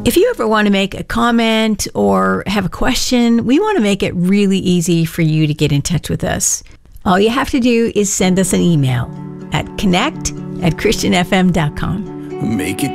If you ever want to make a comment or have a question, we want to make it really easy for you to get in touch with us. All you have to do is send us an email at connect@christianfm.com. Make it